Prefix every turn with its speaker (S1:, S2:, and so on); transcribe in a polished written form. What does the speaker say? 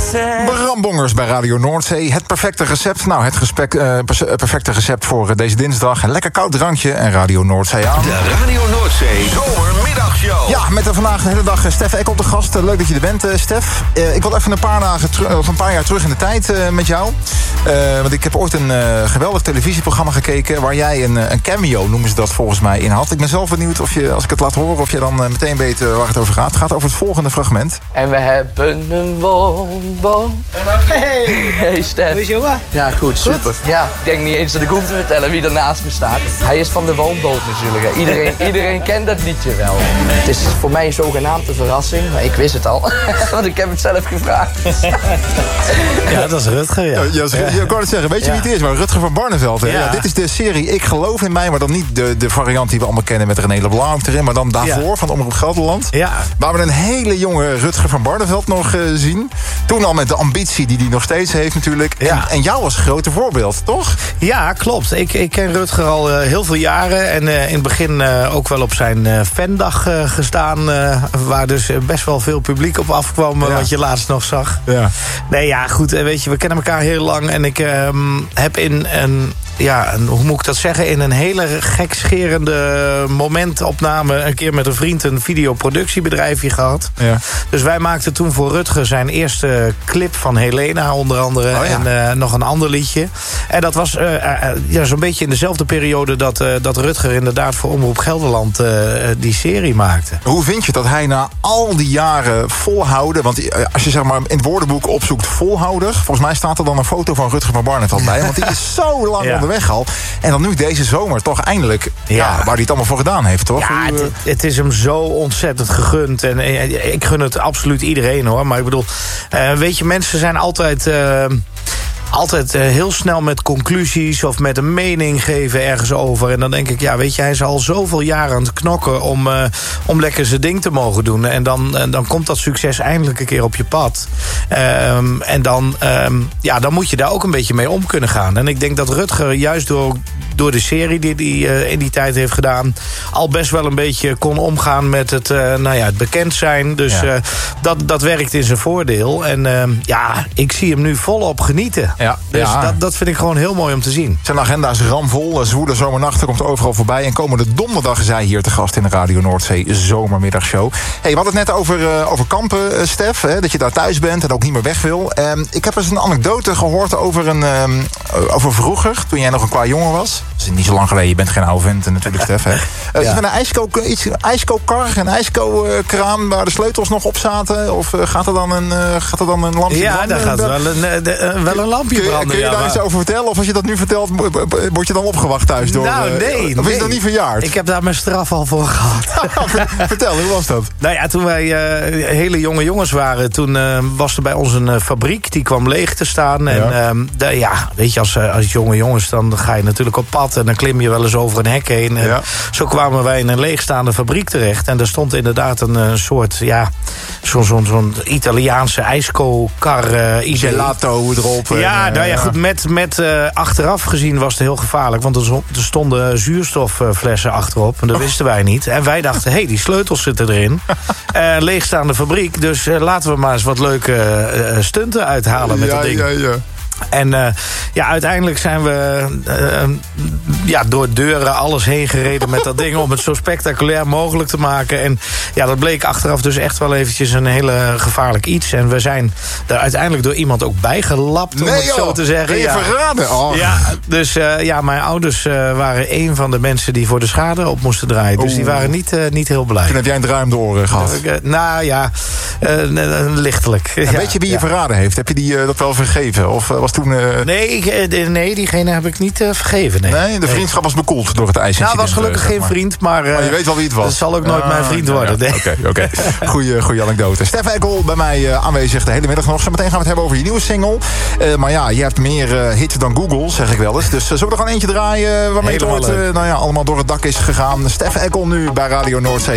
S1: Bram Bongers bij Radio Noordzee. Het perfecte recept. Nou, het perfecte recept voor deze dinsdag. Een lekker koud drankje en Radio Noordzee aan.
S2: De Radio Noordzee Zomermiddagshow.
S1: Ja, met vandaag de hele dag Stef Ekkel de gast. Leuk dat je er bent, Stef. Ik wil even een paar jaar terug in de tijd met jou. Want ik heb ooit een geweldig televisieprogramma gekeken waar jij een cameo, noemen ze dat volgens mij, in had. Ik ben zelf benieuwd of je, als ik het laat horen, of je dan meteen weet waar het over gaat. Het gaat over het volgende fragment.
S3: En we hebben een woonboom. Hey Stef.
S4: Hoe is jongen?
S3: Ja, goed, super. Ja, ik denk niet eens dat ik hoef te vertellen wie er naast me staat. Hij is van de woonboot natuurlijk. Hè. Iedereen kent dat liedje wel. Het is voor mij zogenaamd een verrassing, maar ik wist het al. Want ik heb het zelf gevraagd.
S4: Ja, dat is Rutger, ja.
S1: Je kan het zeggen, weet je wie het is? Maar Rutger van Barneveld. Ja. Ja, dit is de serie Ik Geloof in Mij, maar dan niet de variant die we allemaal kennen met René Leblanc erin, maar dan daarvoor van Omroep Gelderland. Ja. Waar we een hele jonge Rutger van Barneveld nog zien. Toen al met de ambitie die hij nog steeds heeft natuurlijk. Ja. En jou als grote voorbeeld, toch?
S4: Ja, klopt. Ik ken Rutger al heel veel jaren. En in het begin ook wel op zijn fandag gestaan. Waar dus best wel veel publiek op afkwam. Wat je laatst nog zag. Ja. Nee, ja, goed. Weet je, we kennen elkaar heel lang. En ik heb hoe moet ik dat zeggen? In een hele gekscherende momentopname een keer met een vriend een videoproductiebedrijfje gehad. Ja. Dus wij maakten toen voor Rutger zijn eerste clip van Helena onder andere. Oh ja. En nog een ander liedje. En dat was zo'n beetje in dezelfde periode dat Rutger inderdaad voor Omroep Gelderland die serie maakte.
S1: Hoe vind je dat hij na al die jaren volhouden, want als je zeg maar in het woordenboek opzoekt volhouder, volgens mij staat er dan een foto van Rutger van Barneveld bij, want die is zo lang onderweg al. En dan nu deze zomer toch eindelijk, waar hij het allemaal voor gedaan heeft, toch?
S4: Ja, het is hem zo ontzettend gegund. En ik gun het absoluut iedereen, hoor. Maar ik bedoel, weet je, mensen zijn altijd heel snel met conclusies of met een mening geven ergens over. En dan denk ik, ja, weet je, hij is al zoveel jaren aan het knokken om lekker zijn ding te mogen doen. En dan komt dat succes eindelijk een keer op je pad. En dan moet je daar ook een beetje mee om kunnen gaan. En ik denk dat Rutger juist door de serie die hij in die tijd heeft gedaan, al best wel een beetje kon omgaan met het bekend zijn. Dus dat werkt in zijn voordeel. En ik zie hem nu volop genieten. Ja, dus dat vind ik gewoon heel mooi om te zien.
S1: Zijn agenda is ramvol. Zwoele zomernachten komt overal voorbij. En komende donderdag is hij hier te gast in de Radio Noordzee Zomermiddagshow. Hey, we hadden het net over kampen, Stef. Hè, dat je daar thuis bent en ook niet meer weg wil. Ik heb eens een anekdote gehoord over vroeger, toen jij nog een qua jongen was. Dat is niet zo lang geleden, je bent geen oude vent natuurlijk, Stef. Hè. Iets met een ijskookkar, een ijskookkraam waar de sleutels nog op zaten? Of gaat er dan een lampje branden?
S4: Ja, daar gaat wel een lampje branden.
S1: Kun je daar iets over vertellen? Of als je dat nu vertelt, word je dan opgewacht thuis? Of is dat niet verjaard?
S4: Ik heb daar mijn straf al voor gehad.
S1: Vertel, hoe was dat?
S4: Nou ja, toen wij hele jonge jongens waren, toen was er bij ons een fabriek, die kwam leeg te staan. En weet je, als jonge jongens, dan ga je natuurlijk op pad en dan klim je wel eens over een hek heen. En zo kwamen wij in een leegstaande fabriek terecht. En er stond inderdaad een soort, zo'n Italiaanse ijskookkar.
S1: Gelato erop.
S4: Goed, met achteraf gezien was het heel gevaarlijk, want er stonden zuurstofflessen achterop. En dat wisten wij niet. En wij dachten, die sleutels zitten erin. Leegstaande fabriek, dus laten we maar eens wat leuke stunten uithalen met dat ding. En uiteindelijk zijn we door deuren alles heen gereden met dat ding om het zo spectaculair mogelijk te maken. En dat bleek achteraf dus echt wel eventjes een hele gevaarlijk iets. En we zijn er uiteindelijk door iemand ook bijgelapt, om het zo te zeggen.
S1: Ben je verraden? Oh.
S4: Ja, dus mijn ouders waren een van de mensen die voor de schade op moesten draaien. Dus die waren niet heel blij.
S1: Toen heb jij een druim de oren gehad.
S4: Lichtelijk.
S1: En weet je wie je verraden heeft? Heb je die dat wel vergeven? Of was toen...
S4: Nee, diegene heb ik niet vergeven.
S1: Nee, de vriendschap was bekoeld door het ijsincident.
S4: Nou, was gelukkig geen vriend, maar je
S1: weet wel wie het was.
S4: Dat zal ook nooit mijn vriend worden.
S1: Oké. Goeie anekdote. Stef Ekkel bij mij aanwezig de hele middag nog. Zo meteen gaan we het hebben over je nieuwe single. Maar je hebt meer hits dan Google, zeg ik wel eens. Dus zullen we er gewoon eentje draaien waarmee het ooit allemaal door het dak is gegaan. Stef Ekkel nu bij Radio Noordzee.